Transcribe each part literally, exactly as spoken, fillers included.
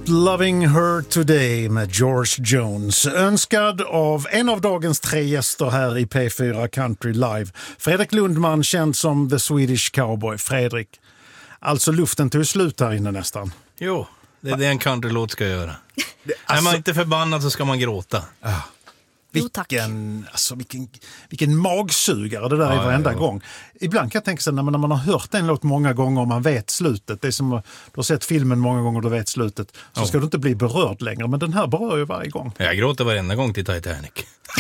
Stopped Loving Her Today med George Jones. Önskad av en av dagens tre gäster här i P fyra Country Live. Fredrik Lundman, känd som The Swedish Cowboy. Fredrik, alltså luften tog slut här inne nästan. Jo, det är det en countrylåt ska göra. Det, alltså, är man inte förbannad så ska man gråta. Ah. Vilken, alltså, vilken, vilken magsugare det där ja, är varenda ja, ja. gång. Ibland kan jag tänka sig när man, när man har hört en låt många gånger och man vet slutet. Det är som du har sett filmen många gånger och du vet slutet. Så ja. Ska du inte bli berörd längre. Men den här berör ju varje gång. Jag gråter varenda gång till Titanic.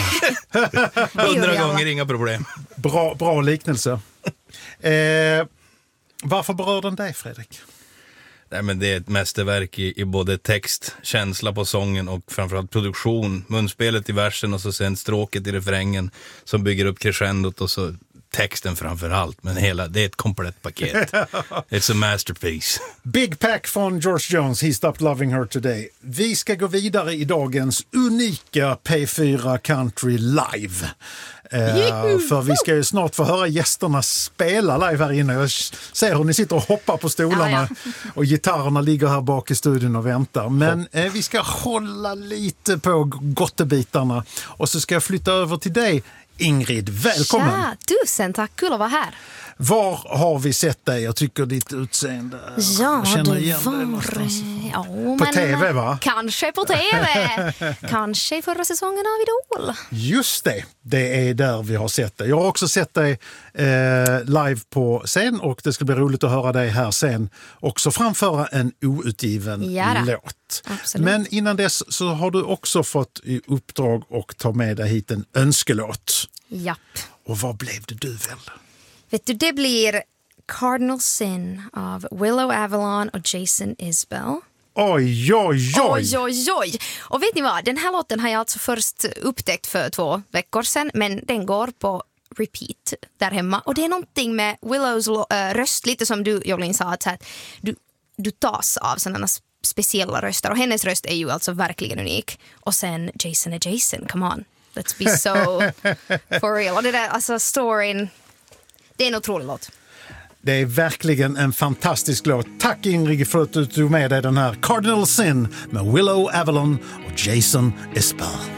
Hundra gånger, inga problem. Bra, bra liknelse. eh, varför berör den dig, Fredrik? Nej, men det är ett mästerverk i, i både text, känsla på sången och framförallt produktion. Munspelet i versen och så sen stråket i refrängen som bygger upp crescendot och så texten framför allt. Men hela, det är ett komplett paket. It's a masterpiece. Big Pack från George Jones, He Stopped Loving Her Today. Vi ska gå vidare i dagens unika P fyra Country Live. Uh, för vi ska ju snart få höra gästerna spela live här inne. Jag ser hur ni sitter och hoppar på stolarna ja, ja. Och gitarrerna ligger här bak i studion och väntar. Men uh, vi ska hålla lite på gottebitarna. Och så ska jag flytta över till dig, Ingrid. Välkommen! Ja, tusen tack, kul att vara här. Var har vi sett dig? Jag tycker ditt utseende... Ja, känner det igen var... dig någonstans. Ja, på men, tv, va? Kanske på tv. Kanske i förra säsongen av Idol. Just det, det är där vi har sett dig. Jag har också sett dig eh, live på scen och det ska bli roligt att höra dig här sen också framföra en outgiven Jada. låt. Absolut. Men innan dess så har du också fått i uppdrag att ta med dig hit en önskelåt. Japp. Och vad blev det du väl? Vet du, det blir Cardinal Sin av Willow Avalon och Jason Isbell. Oj, oj, oj! Oj, oj, oj! Och vet ni vad? Den här låten har jag alltså först upptäckt för två veckor sedan, men den går på repeat där hemma. Och det är någonting med Willows äh, röst, lite som du, Jolin, sa, att, så att du, du tas av sådana speciella röster. Och hennes röst är ju alltså verkligen unik. Och sen Jason är Jason, come on. Let's be so for real. Och det där, alltså storyn, det är en otrolig låt. Det är verkligen en fantastisk låt. Tack Ingrid för att du tog med dig den här Cardinal Sin med Willow Avalon och Jason Isbell.